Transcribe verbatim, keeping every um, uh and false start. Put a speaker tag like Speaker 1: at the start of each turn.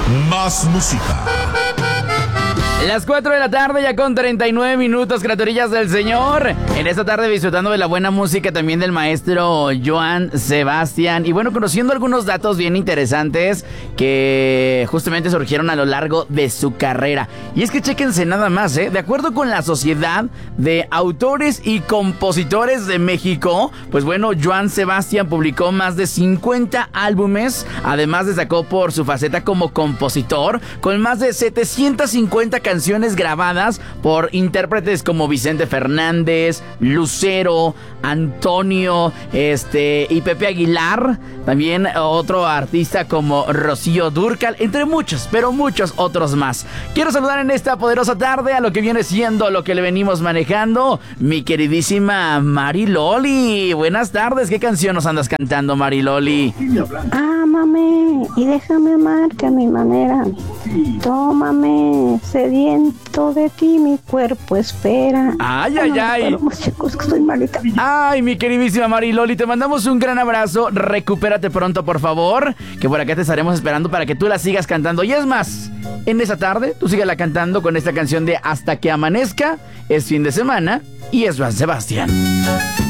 Speaker 1: Más música.
Speaker 2: Las cuatro de la tarde ya con treinta y nueve minutos, criaturillas del Señor. En esta tarde disfrutando de la buena música también del maestro Joan Sebastián. Y bueno, conociendo algunos datos bien interesantes que justamente surgieron a lo largo de su carrera. Y es que chéquense nada más, ¿eh? De acuerdo con la Sociedad de Autores y Compositores de México, pues bueno, Joan Sebastián publicó más de cincuenta álbumes. Además destacó por su faceta como compositor, con más de setecientas cincuenta canciones grabadas por intérpretes como Vicente Fernández, Lucero, Antonio, este y Pepe Aguilar, también otro artista como Rocío Dúrcal, entre muchos, pero muchos otros más. Quiero saludar en esta poderosa tarde a lo que viene siendo lo que le venimos manejando, mi queridísima Mari Loli. Buenas tardes, ¿qué canción nos andas cantando, Mari Loli?
Speaker 3: Ámame y déjame amarte a mi manera. Tómame, sediento de ti, mi cuerpo espera.
Speaker 2: Ay, ay, ay.
Speaker 3: No, chicos, que estoy malita.
Speaker 2: Ay, mi queridísima Mari Loli, te mandamos un gran abrazo. Recupérate pronto, por favor, que por acá te estaremos esperando para que tú la sigas cantando. Y es más, en esa tarde, tú síguela cantando con esta canción de Hasta que amanezca. Es fin de semana y es Joan Sebastián.